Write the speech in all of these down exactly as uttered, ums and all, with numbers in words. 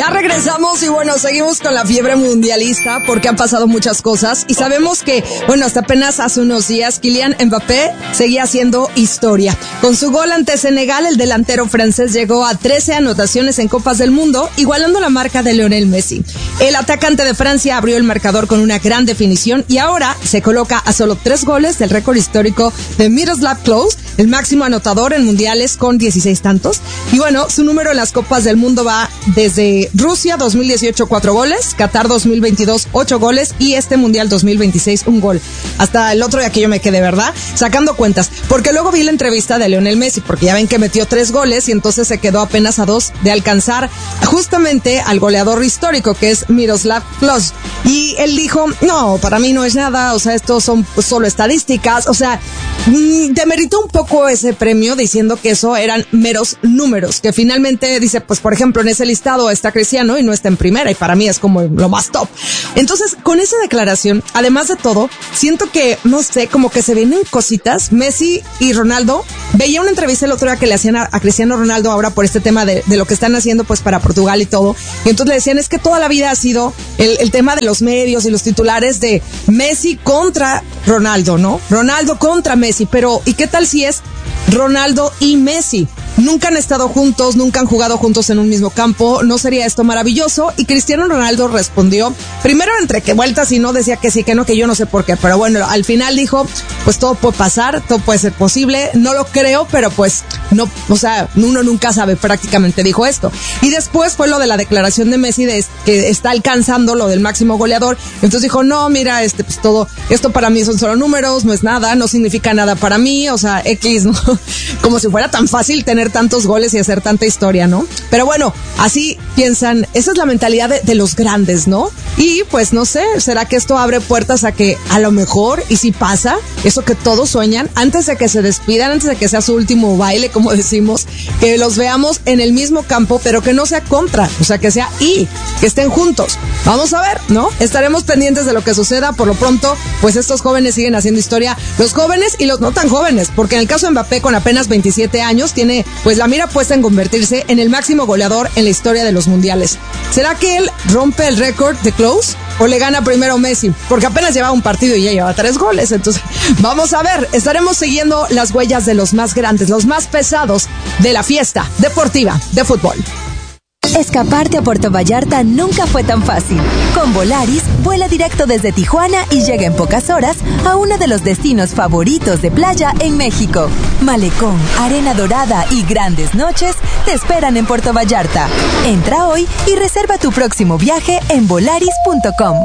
Ya regresamos y bueno, seguimos con la fiebre mundialista porque han pasado muchas cosas y sabemos que, bueno, hasta apenas hace unos días Kylian Mbappé seguía haciendo historia. Con su gol ante Senegal, el delantero francés llegó a trece anotaciones en Copas del Mundo, igualando la marca de Lionel Messi. El atacante de Francia abrió el marcador con una gran definición y ahora se coloca a solo tres goles del récord histórico de Miroslav Klose, el máximo anotador en mundiales con dieciséis tantos. Y bueno, su número en las Copas del Mundo va desde Rusia dos mil dieciocho, cuatro goles, Qatar dos mil veintidós, ocho goles y este Mundial dos mil veintiséis, un gol. Hasta el otro día que yo me quedé, ¿verdad? Sacando cuentas, porque luego vi la entrevista de Lionel Messi, porque ya ven que metió tres goles y entonces se quedó apenas a dos de alcanzar justamente al goleador histórico que es Miroslav Klose. Y él dijo, no, para mí no es nada, o sea, estos son solo estadísticas, o sea, demeritó un poco ese premio diciendo que eso eran meros números, que finalmente dice, pues por ejemplo en ese listado está Cristiano y no está en primera y para mí es como lo más top. Entonces con esa declaración, además de todo, siento que, no sé, como que se vienen cositas. Messi y Ronaldo, veía una entrevista el otro día que le hacían a, a Cristiano Ronaldo ahora por este tema de, de lo que están haciendo pues para Portugal y todo, y entonces le decían es que toda la vida ha sido el, el tema de los medios y los titulares de Messi contra Ronaldo, ¿no? Ronaldo contra Messi, pero ¿y qué tal si es Ronaldo y Messi? Nunca han estado juntos, nunca han jugado juntos en un mismo campo, ¿no sería esto maravilloso? Y Cristiano Ronaldo respondió, primero entre que vueltas y no, decía que sí, que no, que yo no sé por qué, pero bueno, al final dijo, pues todo puede pasar, todo puede ser posible, no lo creo, pero pues no, o sea, uno nunca sabe, prácticamente dijo esto. Y después fue lo de la declaración de Messi de que está alcanzando lo del máximo goleador, entonces dijo, no, mira, este, pues todo, esto para mí son solo números, no es nada, no significa nada para mí, o sea, X, ¿no? Como si fuera tan fácil tener tantos goles y hacer tanta historia, ¿no? Pero bueno, así piensan, esa es la mentalidad de, de los grandes, ¿no? Y pues no sé, ¿será que esto abre puertas a que a lo mejor, y si pasa, eso que todos sueñan, antes de que se despidan, antes de que sea su último baile, como decimos, que los veamos en el mismo campo, pero que no sea contra, o sea, que sea y, que estén juntos. Vamos a ver, ¿no? Estaremos pendientes de lo que suceda. Por lo pronto, pues estos jóvenes siguen haciendo historia, los jóvenes y los no tan jóvenes, porque en el caso de Mbappé, con apenas veintisiete años, tiene pues la mira puesta en convertirse en el máximo goleador en la historia de los mundiales. ¿Será que él rompe el récord de Klose o le gana primero Messi? Porque apenas llevaba un partido y ya lleva tres goles, entonces vamos a ver, estaremos siguiendo las huellas de los más grandes, los más pesados de la fiesta deportiva de fútbol. Escaparte a Puerto Vallarta nunca fue tan fácil. Con Volaris, vuela directo desde Tijuana y llega en pocas horas a uno de los destinos favoritos de playa en México. Malecón, arena dorada y grandes noches te esperan en Puerto Vallarta. Entra hoy y reserva tu próximo viaje en volaris punto com.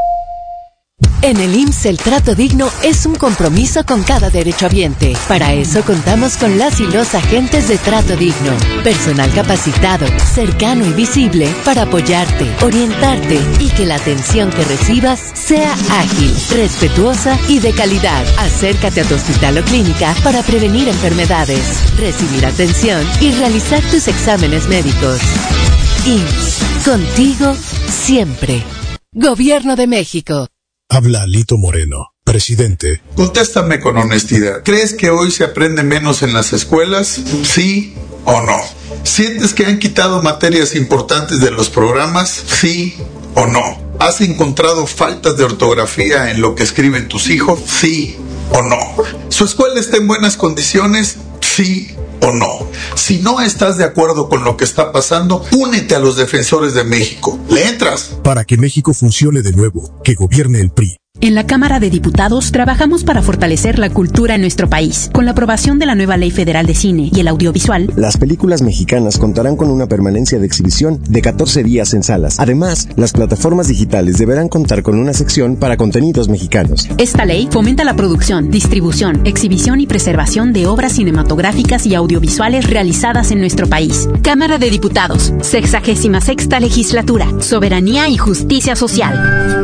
En el I M S S el trato digno es un compromiso con cada derechohabiente. Para eso contamos con las y los agentes de Trato Digno. Personal capacitado, cercano y visible para apoyarte, orientarte y que la atención que recibas sea ágil, respetuosa y de calidad. Acércate a tu hospital o clínica para prevenir enfermedades, recibir atención y realizar tus exámenes médicos. I M S S, contigo siempre. Gobierno de México. Habla Lito Moreno, presidente. Contéstame con honestidad. ¿Crees que hoy se aprende menos en las escuelas? ¿Sí o no? ¿Sientes que han quitado materias importantes de los programas? ¿Sí o no? ¿Has encontrado faltas de ortografía en lo que escriben tus hijos? ¿Sí o no? ¿Su escuela está en buenas condiciones? ¿Sí o no? Si no estás de acuerdo con lo que está pasando, únete a los defensores de México. ¿Le entras? Para que México funcione de nuevo, que gobierne el P R I. En la Cámara de Diputados trabajamos para fortalecer la cultura en nuestro país. Con la aprobación de la nueva Ley Federal de Cine y el Audiovisual, las películas mexicanas contarán con una permanencia de exhibición de catorce días en salas. Además, las plataformas digitales deberán contar con una sección para contenidos mexicanos. Esta ley fomenta la producción, distribución, exhibición y preservación de obras cinematográficas y audiovisuales realizadas en nuestro país. Cámara de Diputados, sexagésima sexta legislatura, soberanía y justicia social.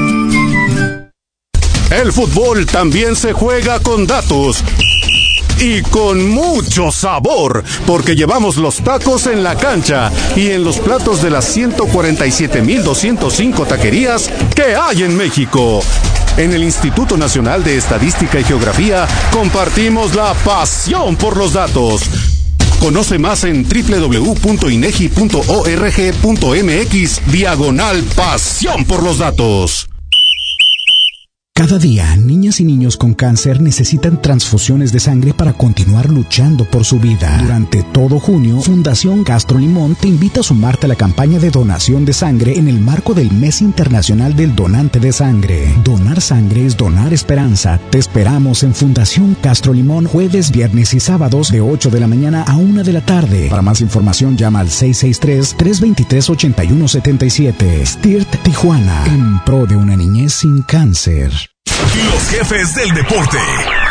El fútbol también se juega con datos y con mucho sabor, porque llevamos los tacos en la cancha y en los platos de las ciento cuarenta y siete mil doscientas cinco taquerías que hay en México. En el Instituto Nacional de Estadística y Geografía compartimos la pasión por los datos. Conoce más en doble u doble u doble u punto inegi punto org punto mx diagonal pasión por los datos. Cada día, niñas y niños con cáncer necesitan transfusiones de sangre para continuar luchando por su vida. Durante todo junio, Fundación Castro Limón te invita a sumarte a la campaña de donación de sangre en el marco del Mes Internacional del Donante de Sangre. Donar sangre es donar esperanza. Te esperamos en Fundación Castro Limón jueves, viernes y sábados de ocho de la mañana a una de la tarde. Para más información llama al seis seis tres, tres dos tres, ocho uno siete siete. S T I R T Tijuana, en pro de una niñez sin cáncer. Los jefes del deporte.